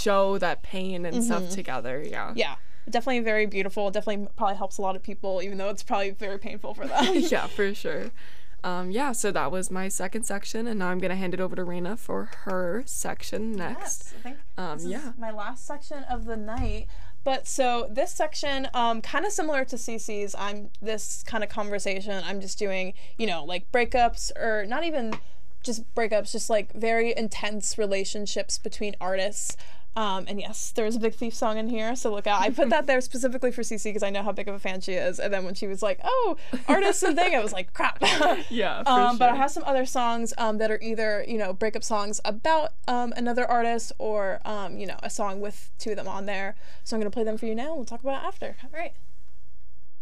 show that pain and stuff together. Yeah, definitely very beautiful. Definitely probably helps a lot of people, even though it's probably very painful for them. Yeah, for sure. So that was my second section, and now I'm gonna hand it over to Raina for her section next. Yes, I think this is my last section of the night. But so this section, kind of similar to Cece's, this kind of conversation, I'm just doing, like breakups, or not even just breakups, just like very intense relationships between artists. And yes, there's a Big Thief song in here, so look out. I put that there specifically for Cece because I know how big of a fan she is. And then when she was like, oh, artists and thing, I was like, crap. Yeah, for sure. But I have some other songs that are either, breakup songs about another artist, or, a song with two of them on there. So I'm going to play them for you now, and we'll talk about it after. All right.